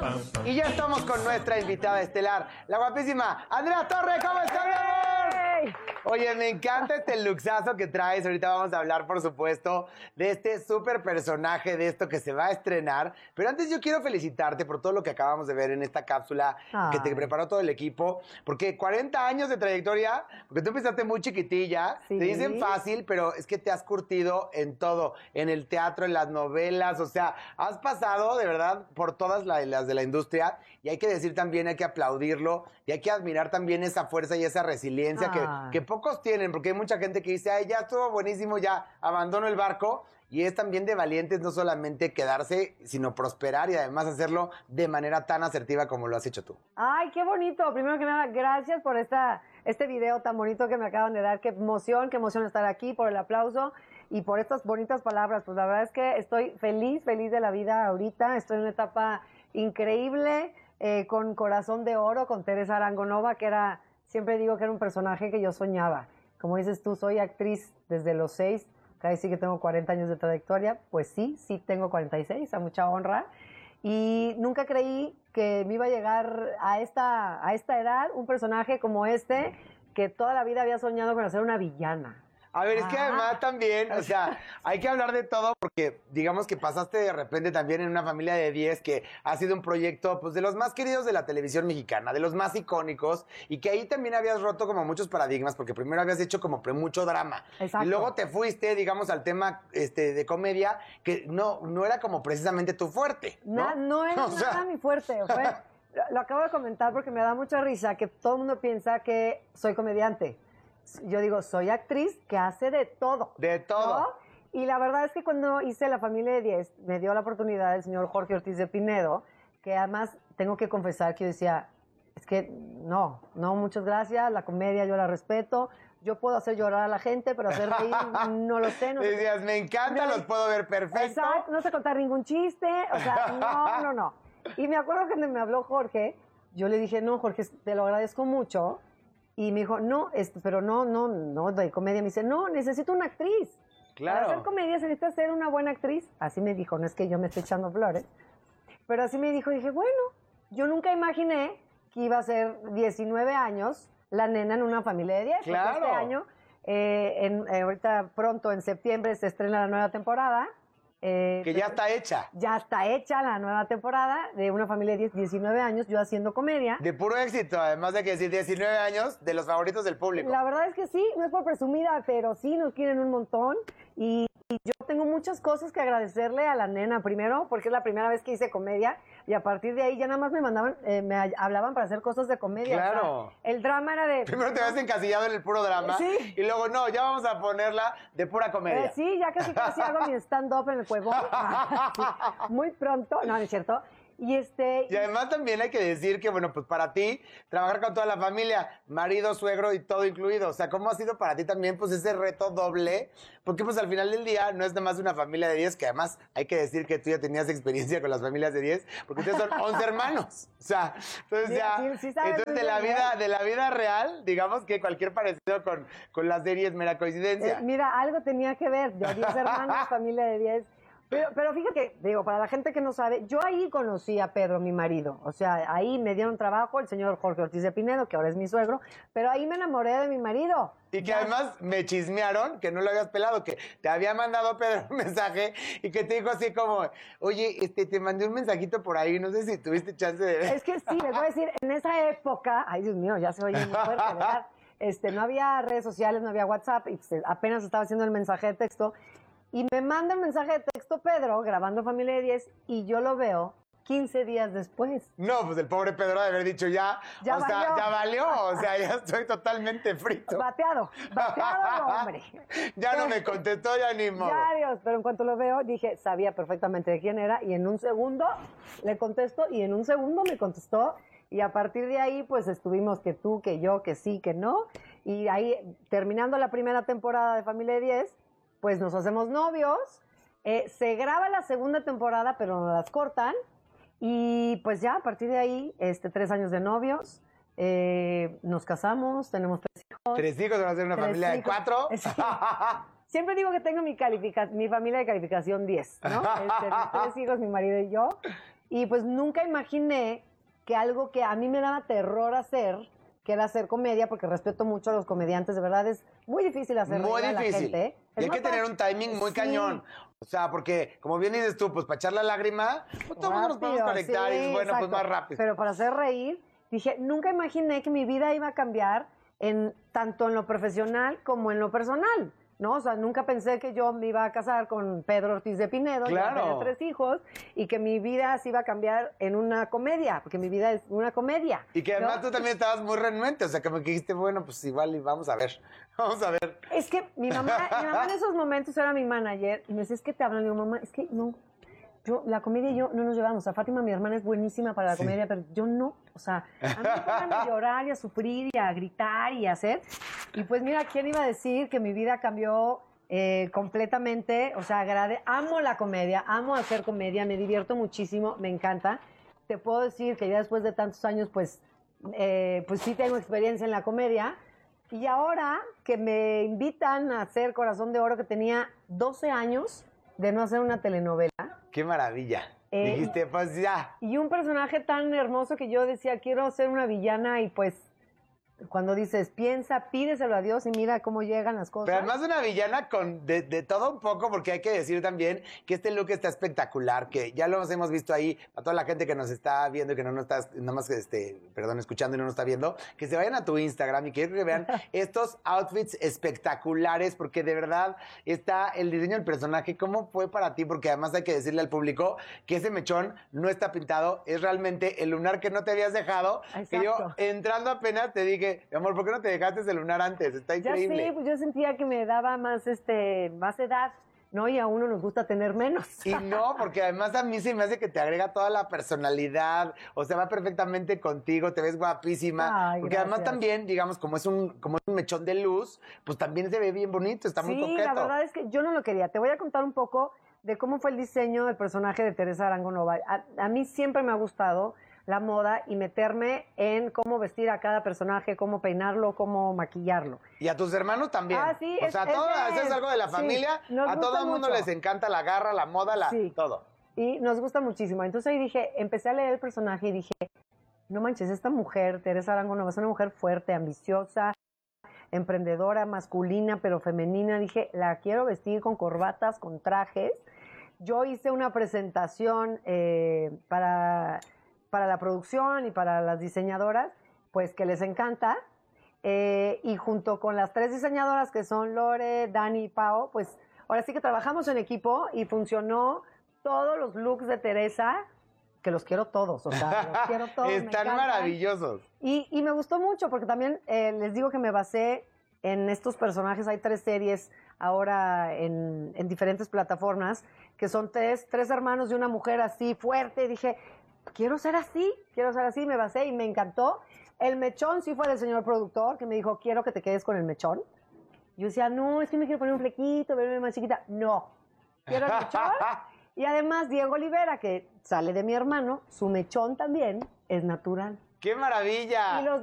Y ya estamos con nuestra invitada estelar, la guapísima Andrea Torre. ¿Cómo estás, mi amor? Oye, me encanta este luxazo que traes. Ahorita vamos a hablar, por supuesto, de este súper personaje, de esto que se va a estrenar. Pero antes yo quiero felicitarte por todo lo que acabamos de ver en esta cápsula que te preparó todo el equipo. Porque 40 años de trayectoria, porque tú empezaste muy chiquitilla. Sí. Te dicen fácil, pero es que te has curtido en todo. En el teatro, en las novelas. O sea, has pasado, de verdad, por todas las de la industria. Y hay que decir también, hay que aplaudirlo. Y hay que admirar también esa fuerza y esa resiliencia que pocos tienen, porque hay mucha gente que dice, ay, ya estuvo buenísimo, ya abandono el barco, y es también de valientes no solamente quedarse, sino prosperar y además hacerlo de manera tan asertiva como lo has hecho tú. Ay, qué bonito. Primero que nada, gracias por este video tan bonito que me acaban de dar. Qué emoción estar aquí, por el aplauso y por estas bonitas palabras. Pues la verdad es que estoy feliz de la vida ahorita. Estoy en una etapa increíble, con Corazón de Oro, con Teresa Arangonova, que era... Siempre digo que era un personaje que yo soñaba. Como dices tú, soy actriz desde los 6, casi sí que tengo 40 años de trayectoria. Pues sí tengo 46, a mucha honra. Y nunca creí que me iba a llegar a esta edad un personaje como este, que toda la vida había soñado con hacer una villana. A ver, es que además también, o sea, hay que hablar de todo porque digamos que pasaste de repente también en una familia de 10 que ha sido un proyecto pues de los más queridos de la televisión mexicana, de los más icónicos, y que ahí también habías roto como muchos paradigmas porque primero habías hecho como mucho drama. Exacto. Y luego te fuiste, digamos, al tema de comedia que no era como precisamente tu fuerte, ¿no? No era nada mi fuerte. Lo acabo de comentar porque me da mucha risa que todo el mundo piensa que soy comediante. Yo digo, soy actriz que hace de todo. De todo. ¿No? Y la verdad es que cuando hice La Familia de 10, me dio la oportunidad el señor Jorge Ortiz de Pinedo, que además tengo que confesar que yo decía, es que no, muchas gracias, la comedia yo la respeto, yo puedo hacer llorar a la gente, pero hacer reír no lo sé. No sé. Decías, me encanta, los puedo ver perfecto. Exacto, no sé contar ningún chiste, o sea, no. Y me acuerdo que cuando me habló Jorge, yo le dije, no, Jorge, te lo agradezco mucho. Y me dijo, no, pero no, de comedia. Me dice, no, necesito una actriz. Claro. Para hacer comedia se necesita ser una buena actriz. Así me dijo, no es que yo me esté echando flores. Pero así me dijo, dije, bueno, yo nunca imaginé que iba a ser 19 años la nena en Una Familia de 10. Claro. Porque este año, ahorita pronto, en septiembre, se estrena la nueva temporada. Que ya está hecha. Ya está hecha la nueva temporada de Una Familia de 10, 19 años, yo haciendo comedia. De puro éxito, además de que decir 19 años, de los favoritos del público. La verdad es que sí, no es por presumida, pero sí nos quieren un montón. Y yo tengo muchas cosas que agradecerle a la nena. Primero, porque es la primera vez que hice comedia. Y a partir de ahí ya nada más me hablaban para hacer cosas de comedia. Claro. O sea, el drama era de... Primero te ves encasillado en el puro drama. Sí. Y luego, no, ya vamos a ponerla de pura comedia. Sí, ya casi hago mi stand-up en el Cuevón. Muy pronto. No es cierto. Y además también hay que decir que, bueno, pues para ti, trabajar con toda la familia, marido, suegro y todo incluido, o sea, ¿cómo ha sido para ti también, pues, ese reto doble? Porque, pues, al final del día no es nada más una familia de 10, que además hay que decir que tú ya tenías experiencia con las familias de 10, porque ustedes son 11 hermanos, o sea, entonces ya, sí sabes, entonces de la vida real, digamos que cualquier parecido con las series, mera coincidencia. Mira, algo tenía que ver, yo 10 hermanos, familia de 10. Pero fíjate que, digo, para la gente que no sabe, yo ahí conocí a Pedro, mi marido. O sea, ahí me dieron trabajo el señor Jorge Ortiz de Pinedo, que ahora es mi suegro, pero ahí me enamoré de mi marido. Y que además me chismearon que no lo habías pelado, que te había mandado Pedro un mensaje y que te dijo así como, oye, te mandé un mensajito por ahí, no sé si tuviste chance de ver. Es que sí, les voy a decir, en esa época, ay Dios mío, ya se oye muy fuerte, ¿verdad? No había redes sociales, no había WhatsApp, y pues, apenas estaba haciendo el mensaje de texto. Y me manda un mensaje de texto Pedro, grabando Familia de 10, y yo lo veo 15 días después. No, pues el pobre Pedro de haber dicho ya valió, o sea, ya estoy totalmente frito. Bateado, hombre. Ya no me contestó, ya ni modo. Ya, Dios, pero en cuanto lo veo, dije, sabía perfectamente de quién era, y en un segundo le contesto, y en un segundo me contestó, y a partir de ahí, pues estuvimos que tú, que yo, que sí, que no, y ahí, terminando la primera temporada de Familia de 10, pues nos hacemos novios, se graba la segunda temporada, pero nos las cortan, y pues ya, a partir de ahí, 3 años de novios, nos casamos, tenemos 3 hijos. 3 hijos, van a ser una familia de 4. Sí. Siempre digo que tengo mi familia de calificación 10, ¿no? Mis 3 hijos, mi marido y yo. Y pues nunca imaginé que algo que a mí me daba terror hacer, que era hacer comedia, porque respeto mucho a los comediantes, de verdad es muy difícil hacer Muy reír a la difícil. gente. Y hay que tener un timing muy cañón. O sea, porque, como bien dices tú, pues para echar la lágrima, pues todo el mundo nos podemos conectar y bueno, exacto. pues más rápido. Pero para hacer reír, dije, nunca imaginé que mi vida iba a cambiar tanto en lo profesional como en lo personal, ¿no? O sea, nunca pensé que yo me iba a casar con Pedro Ortiz de Pinedo, que iba a tener 3 hijos, y que mi vida se iba a cambiar en una comedia, porque mi vida es una comedia. Y que además ¿no? tú también estabas muy renuente, o sea, que me dijiste, bueno, pues igual y vamos a ver, vamos a ver. Es que mi mamá en esos momentos era mi manager, y me decía, es que te hablan, y digo, mamá, es que no, la comedia y yo no nos llevamos. O sea, Fátima, mi hermana, es buenísima para la comedia, pero yo no. O sea, a mí me ponen a llorar y a sufrir y a gritar y a hacer. Y pues mira, ¿quién iba a decir que mi vida cambió completamente? O sea, amo la comedia, amo hacer comedia, me divierto muchísimo, me encanta. Te puedo decir que ya después de tantos años, pues sí tengo experiencia en la comedia. Y ahora que me invitan a hacer Corazón de Oro, que tenía 12 años de no hacer una telenovela. ¡Qué maravilla! Dijiste, pues ya. Y un personaje tan hermoso que yo decía, quiero ser una villana, y pues cuando dices, piensa, pídeselo a Dios y mira cómo llegan las cosas. Pero además de una villana con de todo un poco, porque hay que decir también que este look está espectacular, que ya lo hemos visto ahí, a toda la gente que nos está viendo y que no nos está, nada más escuchando y no nos está viendo, que se vayan a tu Instagram y quiero que vean estos outfits espectaculares, porque de verdad está el diseño del personaje. ¿Cómo fue para ti? Porque además hay que decirle al público que ese mechón no está pintado, es realmente el lunar que no te habías dejado. Exacto. Que yo, entrando apenas, te dije, mi amor, ¿por qué no te dejaste ese lunar antes? Está increíble. Ya sé, pues yo sentía que me daba más edad, ¿no? Y a uno nos gusta tener menos. Y no, porque además a mí se me hace que te agrega toda la personalidad, o sea, va perfectamente contigo, te ves guapísima. Ay, porque gracias. además también, digamos, como es un mechón de luz, pues también se ve bien bonito, está muy coqueto. Sí, la verdad es que yo no lo quería. Te voy a contar un poco de cómo fue el diseño del personaje de Teresa Arango Nova. A mí siempre me ha gustado la moda y meterme en cómo vestir a cada personaje, cómo peinarlo, cómo maquillarlo. Y a tus hermanos también. Ah, sí, o sea, eso es algo de la familia. Sí, nos a todo gusta el mundo mucho. les encanta la garra, la moda, todo. Y nos gusta muchísimo. Entonces ahí empecé a leer el personaje y dije, no manches, esta mujer, Teresa Arango Nova, es una mujer fuerte, ambiciosa, emprendedora, masculina, pero femenina. Dije, la quiero vestir con corbatas, con trajes. Yo hice una presentación para la producción y para las diseñadoras, pues que les encanta. Y junto con las 3 diseñadoras que son Lore, Dani y Pao, pues ahora sí que trabajamos en equipo y funcionó todos los looks de Teresa, que los quiero todos, o sea, los quiero todos. Están maravillosos. Y me gustó mucho porque también les digo que me basé en estos personajes. Hay 3 series ahora en diferentes plataformas, que son tres hermanos y una mujer así fuerte. Dije, quiero ser así, me basé y me encantó. El mechón sí fue del señor productor, que me dijo, quiero que te quedes con el mechón. Yo decía, no, es que me quiero poner un flequito, verme más chiquita. No, quiero el mechón. Y además Diego Olivera, que sale de mi hermano, su mechón también es natural. ¡Qué maravilla! Y los